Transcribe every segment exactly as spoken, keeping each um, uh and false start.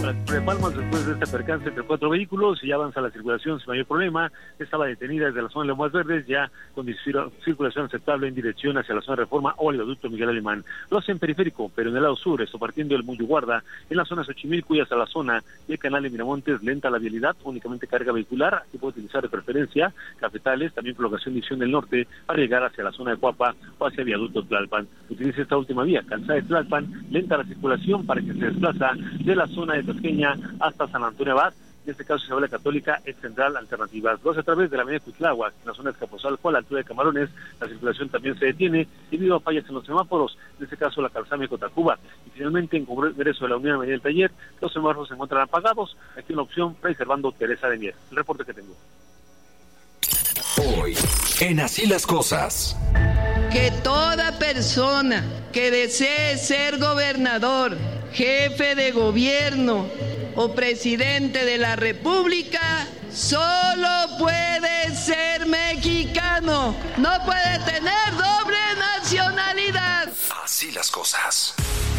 la de Palmas después de este percance entre cuatro vehículos y ya avanza la circulación sin mayor problema. Estaba detenida desde la zona de Lomas Verdes, ya con circulación aceptable en dirección hacia la zona de Reforma o el viaducto Miguel Alemán. Lo hace en periférico, pero en el lado sur, esto partiendo del Muyuguarda, en la zona de Xochimilco y hasta la zona del canal de Miramontes, lenta la vialidad, únicamente carga vehicular, que puede utilizar de preferencia cafetales, también prolongación División del Norte, para llegar hacia la zona de Cuapa o hacia el viaducto Tlalpan. Utilice esta última vía, calzada de Tlalpan, lenta la circulación para que se desplaza de la zona de Tasqueña hasta San Antonio Abad. En este caso, Isabela Católica es central alternativas. Dos a través de la avenida Cuitláhuac, en la zona de Escaposalco, a la altura de Camarones, la circulación también se detiene debido a fallas en los semáforos, en este caso la calzada Mecotacuba. Y finalmente, en Congreso de la Unión Avenida del Taller, los semáforos se encuentran apagados. Aquí una opción, Fray Servando Teresa de Mier. El reporte que tengo. Hoy, en Así las Cosas. Que toda persona que desee ser gobernador, jefe de gobierno o presidente de la República solo puede ser mexicano, no puede tener doble nacionalidad. Así las cosas.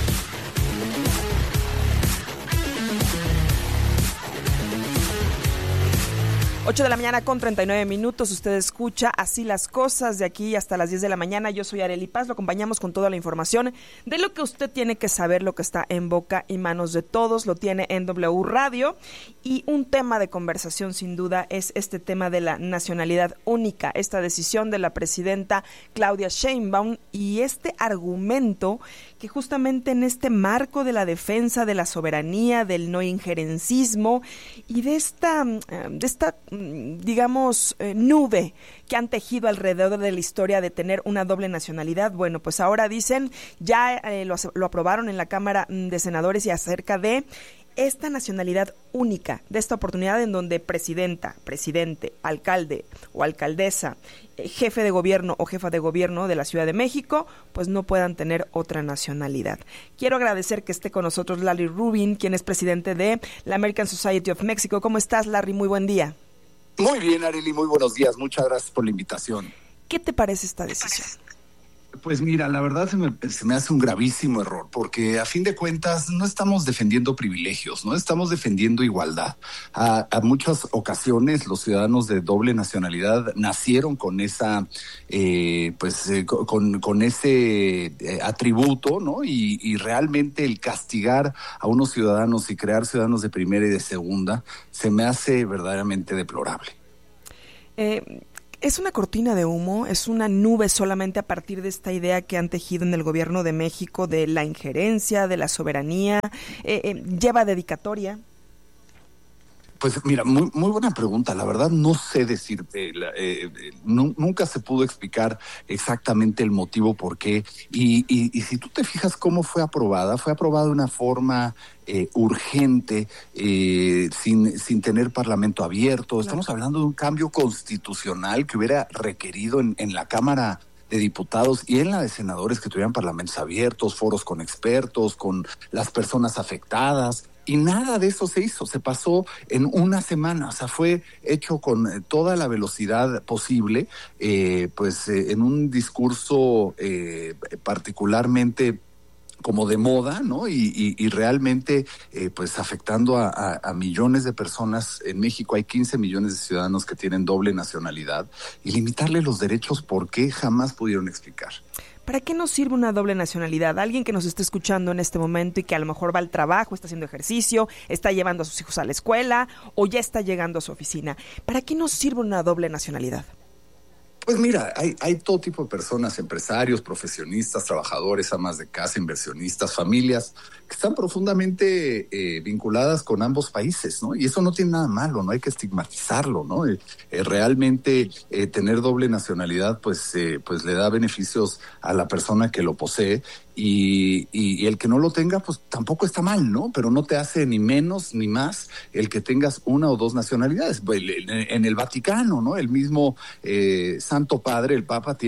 ocho de la mañana con treinta y nueve minutos, usted escucha Así las Cosas de aquí hasta las diez de la mañana. Yo soy Arely Paz, lo acompañamos con toda la información de lo que usted tiene que saber, lo que está en boca y manos de todos, lo tiene en W Radio. Y un tema de conversación sin duda es este tema de la nacionalidad única, esta decisión de la presidenta Claudia Sheinbaum y este argumento que justamente en este marco de la defensa de la soberanía, del no injerencismo y de esta, de esta digamos, eh, nube que han tejido alrededor de la historia de tener una doble nacionalidad. Bueno, pues ahora dicen, ya eh, lo, lo aprobaron en la Cámara de Senadores y acerca de esta nacionalidad única, de esta oportunidad en donde presidenta, presidente, alcalde o alcaldesa, eh, jefe de gobierno o jefa de gobierno de la Ciudad de México, pues no puedan tener otra nacionalidad. Quiero agradecer que esté con nosotros Larry Rubin, quien es presidente de la American Society of Mexico. ¿Cómo estás, Larry? Muy buen día. Muy bien, Arely, muy buenos días. Muchas gracias por la invitación. ¿Qué te parece esta decisión? Pues mira, la verdad se me, se me hace un gravísimo error, porque a fin de cuentas no estamos defendiendo privilegios, no estamos defendiendo igualdad. A, a muchas ocasiones los ciudadanos de doble nacionalidad nacieron con esa, eh, pues, eh, con, con ese eh, atributo, ¿no? Y, y realmente el castigar a unos ciudadanos y crear ciudadanos de primera y de segunda se me hace verdaderamente deplorable. Eh... ¿Es una cortina de humo? ¿Es una nube solamente a partir de esta idea que han tejido en el gobierno de México de la injerencia, de la soberanía? Eh, eh, ¿Lleva dedicatoria? Pues mira, muy, muy buena pregunta. La verdad no sé decirte, eh, eh, no, nunca se pudo explicar exactamente el motivo por qué. Y, y, y si tú te fijas cómo fue aprobada, fue aprobada de una forma eh, urgente, eh, sin, sin tener parlamento abierto. Claro. Estamos hablando de un cambio constitucional que hubiera requerido en, en la Cámara de Diputados y en la de Senadores que tuvieran parlamentos abiertos, foros con expertos, con las personas afectadas. Y nada de eso se hizo, se pasó en una semana, o sea, fue hecho con toda la velocidad posible, eh, pues eh, en un discurso eh, particularmente como de moda, ¿no? Y, y, y realmente, eh, pues afectando a, a, a millones de personas. En México hay quince millones de ciudadanos que tienen doble nacionalidad, y limitarle los derechos, ¿por qué? Jamás pudieron explicar. ¿Para qué nos sirve una doble nacionalidad? Alguien que nos esté escuchando en este momento y que a lo mejor va al trabajo, está haciendo ejercicio, está llevando a sus hijos a la escuela o ya está llegando a su oficina. ¿Para qué nos sirve una doble nacionalidad? Pues mira, hay, hay todo tipo de personas, empresarios, profesionistas, trabajadores, amas de casa, inversionistas, familias, que están profundamente eh, vinculadas con ambos países, ¿no? Y eso no tiene nada malo, no hay que estigmatizarlo, ¿no? Eh, eh, realmente eh, tener doble nacionalidad, pues, eh, pues le da beneficios a la persona que lo posee. Y, y, y el que no lo tenga, pues tampoco está mal, ¿no? Pero no te hace ni menos ni más el que tengas una o dos nacionalidades. En el Vaticano, ¿no? El mismo eh, Santo Padre, el Papa, tiene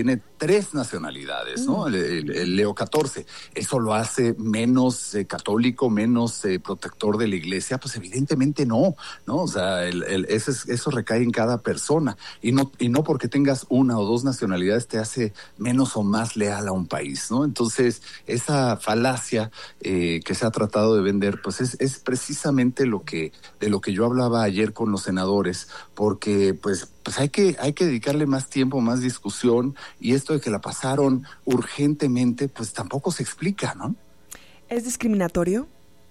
tres nacionalidades, ¿no? El, el, el Leo catorce. ¿Eso lo hace menos eh, católico, menos eh, protector de la iglesia? Pues evidentemente no, ¿no? O sea, el, el, eso, es, eso recae en cada persona. Y no, y no porque tengas una o dos nacionalidades te hace menos o más leal a un país, ¿no? Entonces, esa falacia eh, que se ha tratado de vender, pues es, es precisamente lo que, de lo que yo hablaba ayer con los senadores, porque pues, pues hay que, hay que dedicarle más tiempo, más discusión, y esto de que la pasaron urgentemente, pues tampoco se explica, ¿no? ¿Es discriminatorio?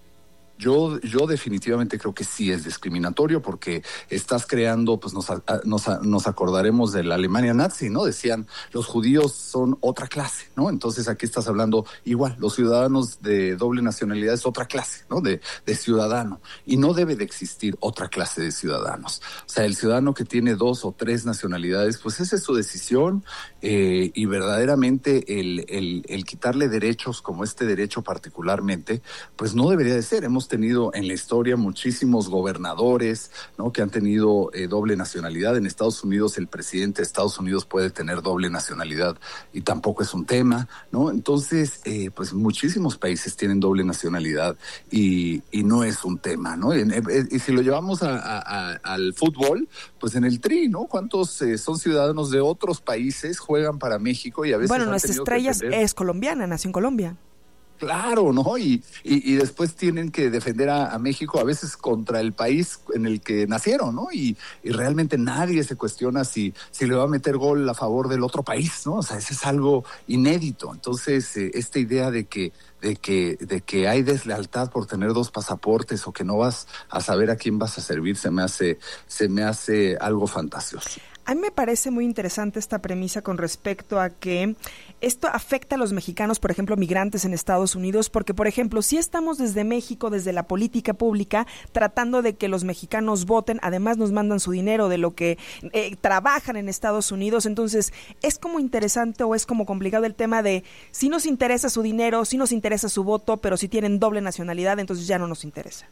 Yo, yo definitivamente creo que sí es discriminatorio porque estás creando, pues nos, nos, nos acordaremos de la Alemania nazi, ¿no? Decían, los judíos son otra clase, ¿no? Entonces aquí estás hablando igual, los ciudadanos de doble nacionalidad es otra clase, ¿no? De, de ciudadano. Y no debe de existir otra clase de ciudadanos. O sea, el ciudadano que tiene dos o tres nacionalidades, pues esa es su decisión eh, y verdaderamente el, el, el quitarle derechos como este derecho particularmente, pues no debería de ser. Hemos tenido en la historia muchísimos gobernadores, ¿no? Que han tenido eh, doble nacionalidad. En Estados Unidos el presidente de Estados Unidos puede tener doble nacionalidad y tampoco es un tema, ¿no? Entonces, eh, pues muchísimos países tienen doble nacionalidad y, y no es un tema, ¿no? Y, y si lo llevamos a, a, a, al fútbol, pues en el Tri, ¿no? ¿Cuántos eh, son ciudadanos de otros países, juegan para México y a veces bueno, han nuestra estrella es colombiana, nació en Colombia. Claro, ¿no? Y, y, y después tienen que defender a, a México a veces contra el país en el que nacieron, ¿no? Y, y realmente nadie se cuestiona si, si le va a meter gol a favor del otro país, ¿no? O sea, eso es algo inédito. Entonces, eh, esta idea de que de que de que hay deslealtad por tener dos pasaportes o que no vas a saber a quién vas a servir se me hace se me hace algo fantasioso. A mí me parece muy interesante esta premisa con respecto a que esto afecta a los mexicanos, por ejemplo, migrantes en Estados Unidos, porque, por ejemplo, si estamos desde México, desde la política pública, tratando de que los mexicanos voten, además nos mandan su dinero de lo que eh, trabajan en Estados Unidos, entonces es como interesante o es como complicado el tema de si nos interesa su dinero, si nos interesa su voto, pero si tienen doble nacionalidad, entonces ya no nos interesa.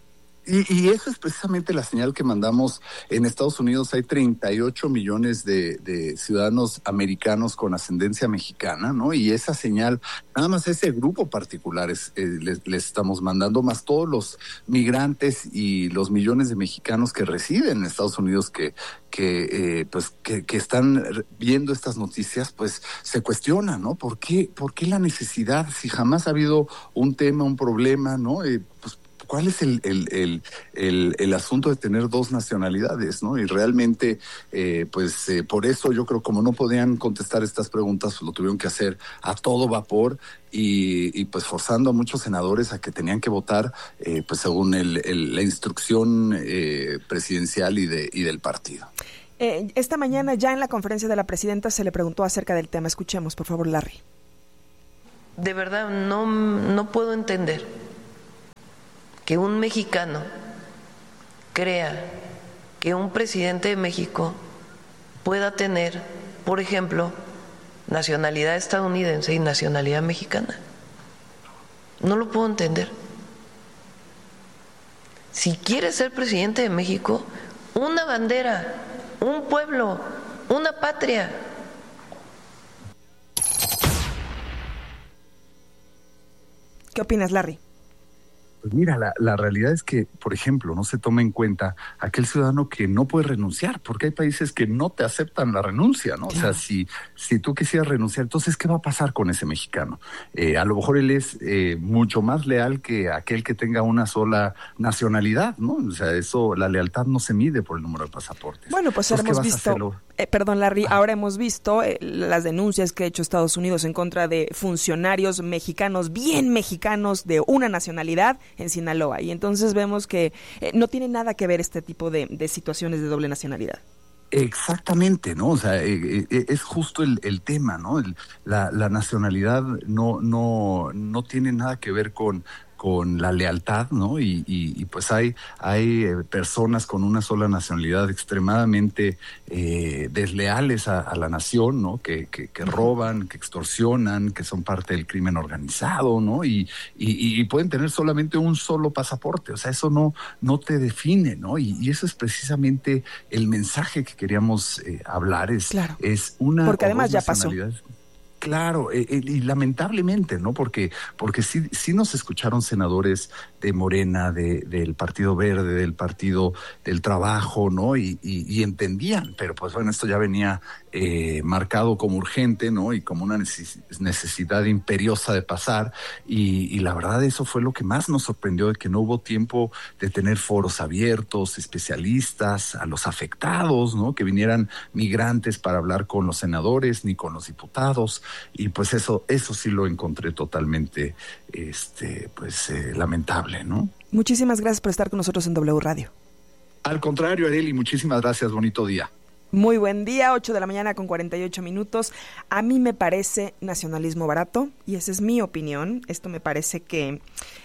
Y, y eso es precisamente la señal que mandamos. En Estados Unidos hay treinta y ocho millones de, de ciudadanos americanos con ascendencia mexicana, ¿no? Y esa señal, nada más ese grupo particular es, eh, les, les estamos mandando, más todos los migrantes y los millones de mexicanos que residen en Estados Unidos que que eh, pues que, que están viendo estas noticias, pues se cuestionan, ¿no? ¿Por qué, por qué la necesidad? Si jamás ha habido un tema, un problema, ¿no? Eh, pues ¿cuál es el, el, el, el, el asunto de tener dos nacionalidades, ¿no? Y realmente, eh, pues eh, por eso yo creo como no podían contestar estas preguntas, pues lo tuvieron que hacer a todo vapor y, y pues forzando a muchos senadores a que tenían que votar, eh, pues según el, el, la instrucción eh, presidencial y, de, y del partido. Eh, esta mañana ya en la conferencia de la presidenta se le preguntó acerca del tema. Escuchemos, por favor, Larry. De verdad, no, no puedo entender que un mexicano crea que un presidente de México pueda tener, por ejemplo, nacionalidad estadounidense y nacionalidad mexicana. No lo puedo entender. Si quiere ser presidente de México, una bandera, un pueblo, una patria. ¿Qué opinas, Larry? Pues mira, la, la realidad es que, por ejemplo, no se toma en cuenta aquel ciudadano que no puede renunciar, porque hay países que no te aceptan la renuncia, ¿no? Claro. O sea, si, si tú quisieras renunciar, entonces, ¿qué va a pasar con ese mexicano? Eh, a lo mejor él es eh, mucho más leal que aquel que tenga una sola nacionalidad, ¿no? O sea, eso, la lealtad no se mide por el número de pasaportes. Bueno, pues ahora hemos visto, eh, perdón, Larry, ah. ahora hemos visto eh, las denuncias que ha hecho Estados Unidos en contra de funcionarios mexicanos, bien mexicanos, de una nacionalidad, en Sinaloa, y entonces vemos que eh, no tiene nada que ver este tipo de, de situaciones de doble nacionalidad. Exactamente, ¿no? O sea, eh, eh, es justo el, el tema, ¿no? El, la, la nacionalidad no, no, no tiene nada que ver con con la lealtad, ¿no? Y, y, y pues hay, hay eh, personas con una sola nacionalidad extremadamente eh, desleales a, a la nación, ¿no? Que, que, que roban, que extorsionan, que son parte del crimen organizado, ¿no? Y, y, y pueden tener solamente un solo pasaporte, o sea, eso no, no te define, ¿no? Y, y eso es precisamente el mensaje que queríamos eh, hablar, es, claro. es una... Porque además ya pasó. claro, eh, eh, y lamentablemente, ¿no? Porque, porque sí, sí nos escucharon senadores de Morena, de, del Partido Verde, del Partido del Trabajo, ¿no? Y, y, y entendían, pero pues bueno, esto ya venía eh, marcado como urgente, ¿no? Y como una neces- necesidad imperiosa de pasar, y, y la verdad eso fue lo que más nos sorprendió, de que no hubo tiempo de tener foros abiertos, especialistas, a los afectados, ¿no? Que vinieran migrantes para hablar con los senadores, ni con los diputados, y pues eso, eso sí lo encontré totalmente, este, pues eh, lamentable, ¿no? Muchísimas gracias por estar con nosotros en W Radio. Al contrario, Arely, muchísimas gracias, bonito día. Muy buen día, ocho de la mañana con cuarenta y ocho minutos. A mí me parece nacionalismo barato, y esa es mi opinión. Esto me parece que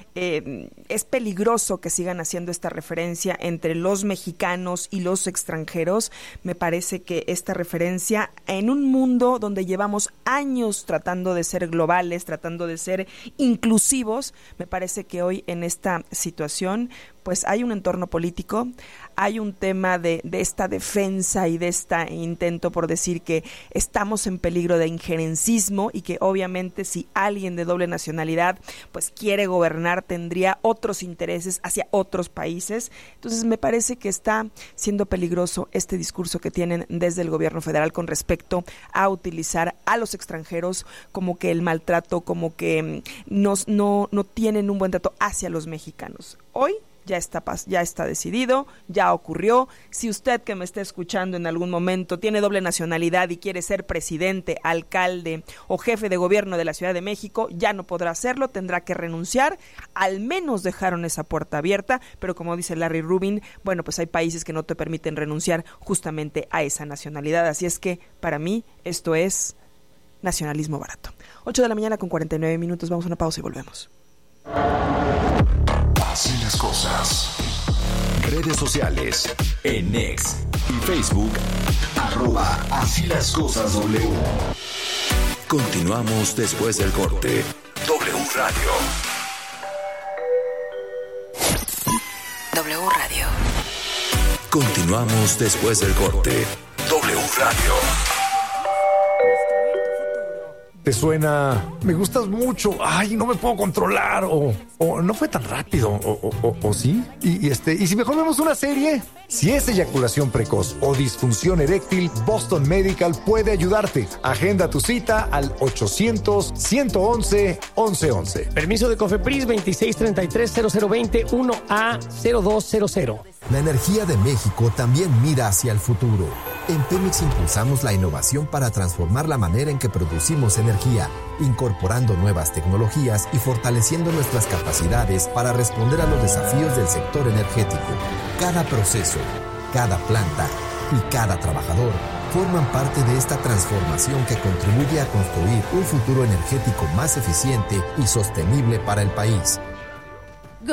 eh, es peligroso que sigan haciendo esta referencia entre los mexicanos y los extranjeros. Me parece que esta referencia, en un mundo donde llevamos años tratando de ser globales, tratando de ser inclusivos, me parece que hoy en esta situación pues hay un entorno político, hay un tema de, de esta defensa y de este intento por decir que estamos en peligro de injerencismo, y que obviamente si alguien de doble nacionalidad pues quiere gobernar tendría otros intereses hacia otros países. Entonces me parece que está siendo peligroso este discurso que tienen desde el gobierno federal con respecto a utilizar a los extranjeros como que el maltrato, como que nos, no, no tienen un buen trato hacia los mexicanos. Hoy ya está, ya está decidido, ya ocurrió. Si usted que me está escuchando en algún momento tiene doble nacionalidad y quiere ser presidente, alcalde o jefe de gobierno de la Ciudad de México, ya no podrá hacerlo, tendrá que renunciar. Al menos dejaron esa puerta abierta, pero como dice Larry Rubin, bueno, pues hay países que no te permiten renunciar justamente a esa nacionalidad. Así es que para mí esto es nacionalismo barato. ocho de la mañana con cuarenta y nueve minutos, vamos a una pausa y volvemos. Así las cosas. Redes sociales. En X y Facebook. Arroba Así las cosas W. Continuamos después del corte. W Radio. W Radio. Continuamos después del corte. W Radio. Te suena, me gustas mucho, ay, no me puedo controlar, o, o no fue tan rápido, o, o, o, o sí, y, y este, y si mejor vemos una serie. Si es eyaculación precoz o disfunción eréctil, Boston Medical puede ayudarte. Agenda tu cita al ochocientos, ciento once, once once. Permiso de COFEPRIS veintiséis treinta y tres cero cero veinte uno A cero dos cero cero. La energía de México también mira hacia el futuro. En Pemex impulsamos la innovación para transformar la manera en que producimos energía, incorporando nuevas tecnologías y fortaleciendo nuestras capacidades para responder a los desafíos del sector energético. Cada proceso, cada planta y cada trabajador forman parte de esta transformación que contribuye a construir un futuro energético más eficiente y sostenible para el país.